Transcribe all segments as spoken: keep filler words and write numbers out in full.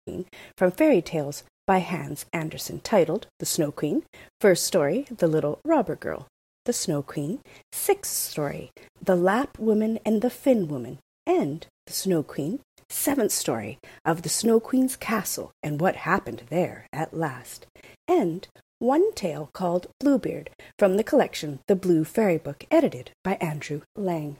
Queen from Fairy Tales by Hans Andersen, titled The Snow Queen. First story, The Little Robber Girl. The Snow Queen. Sixth story, The Lapp Woman and the Finn Woman. And The Snow Queen. Seventh story, of the Snow Queen's castle and what happened there at last. And one tale called Bluebeard from the collection The Blue Fairy Book, edited by Andrew Lang.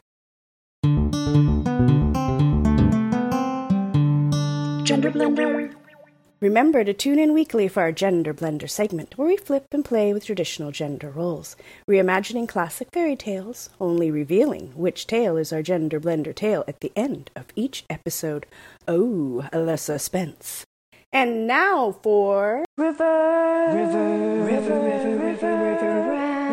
Gender Blender. Remember to tune in weekly for our Gender Blender segment, where we flip and play with traditional gender roles, reimagining classic fairy tales, only revealing which tale is our Gender Blender tale at the end of each episode. Oh, the suspense. And now for River, River, River, River, River, River,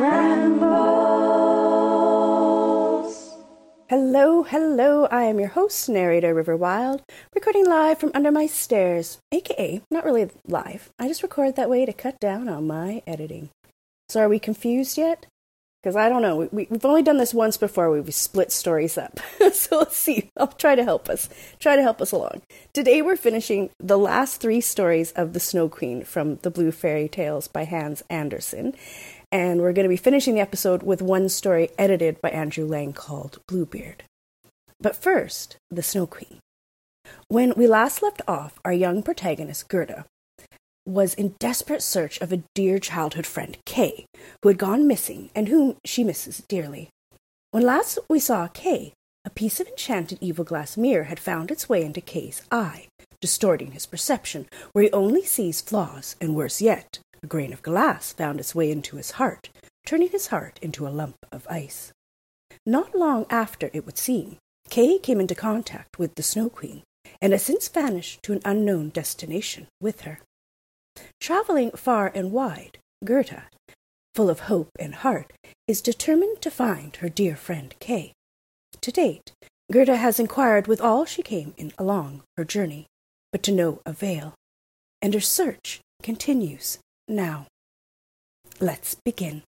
Rambles. Hello, hello, I am your host, narrator River Wild, recording live from under my stairs, aka not really live. I just record that way to cut down on my editing. So are we confused yet? Because I don't know, we, we, we've only done this once before where we split stories up. So let's see, I'll try to help us, try to help us along. Today we're finishing the last three stories of The Snow Queen from The Blue Fairy Tales by Hans Andersen. And we're going to be finishing the episode with one story edited by Andrew Lang called Bluebeard. But first, The Snow Queen. When we last left off, our young protagonist, Gerda, was in desperate search of a dear childhood friend, Kay, who had gone missing and whom she misses dearly. When last we saw Kay, a piece of enchanted evil glass mirror had found its way into Kay's eye, distorting his perception, where he only sees flaws, and worse yet, a grain of glass found its way into his heart, turning his heart into a lump of ice. Not long after, it would seem, Kay came into contact with the Snow Queen, and has since vanished to an unknown destination with her. Traveling far and wide, Gerda, full of hope and heart, is determined to find her dear friend Kay. To date, Gerda has inquired with all she came in along her journey, but to no avail, and her search continues now. Let's begin.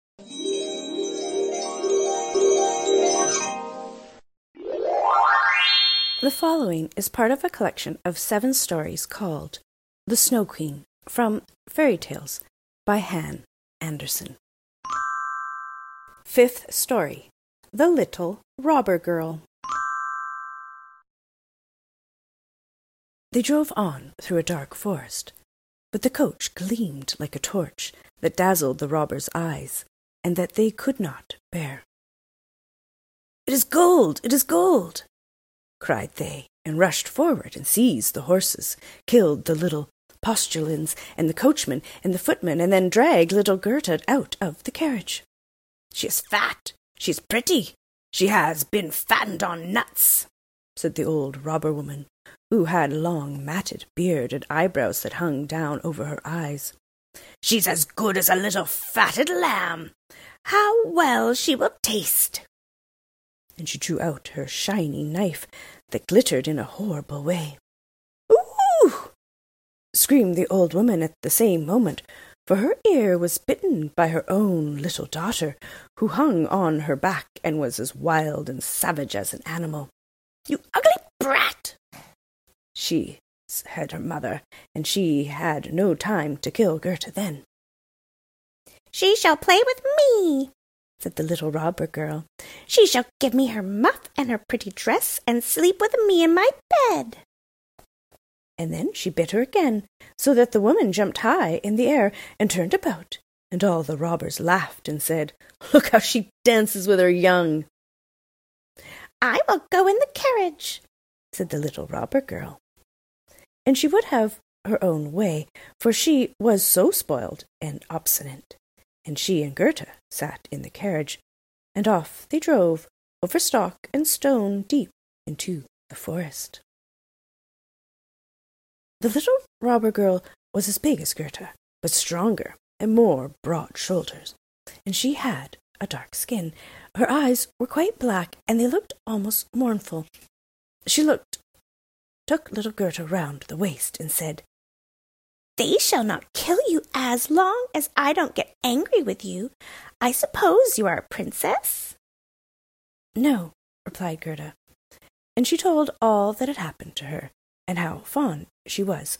The following is part of a collection of seven stories called The Snow Queen from Fairy Tales by Hans Andersen. Fifth story, The Little Robber Girl. They drove on through a dark forest, but the coach gleamed like a torch that dazzled the robbers' eyes, and that they could not bear. "It is gold! It is gold!" cried they, and rushed forward and seized the horses, killed the little postilions and the coachman and the footman, and then dragged little Gerda out of the carriage. "She is fat! She is pretty! She has been fattened on nuts!" said the old robber woman, who had long matted beard and eyebrows that hung down over her eyes. "She's as good as a little fatted lamb. How well she will taste!" And she drew out her shiny knife that glittered in a horrible way. "Ooh!" screamed the old woman at the same moment, for her ear was bitten by her own little daughter, who hung on her back and was as wild and savage as an animal. "You ugly brat!" She had her mother, and she had no time to kill Gerda then. "She shall play with me," said the little robber girl. "She shall give me her muff and her pretty dress, and sleep with me in my bed." And then she bit her again, so that the woman jumped high in the air and turned about, and all the robbers laughed and said, "Look how she dances with her young." "I will go in the carriage," said the little robber girl. And she would have her own way, for she was so spoiled and obstinate. And she and Gerda sat in the carriage, and off they drove over stock and stone deep into the forest. The little robber girl was as big as Gerda, but stronger and more broad shoulders, and she had a dark skin. Her eyes were quite black, and they looked almost mournful. She looked, took little Gerda round the waist, and said, "They shall not kill you as long as I don't get angry with you. I suppose you are a princess?" "No," replied Gerda, and she told all that had happened to her, and how fond she was